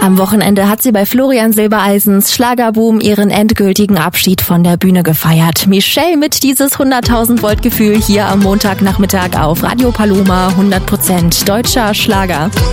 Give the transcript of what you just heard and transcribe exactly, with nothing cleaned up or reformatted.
Am Wochenende hat sie bei Florian Silbereisens Schlagerboom ihren endgültigen Abschied von der Bühne gefeiert. Michelle mit dieses hunderttausend Volt Gefühl hier am Montagnachmittag auf Radio Paloma, hundert Prozent deutscher Schlager.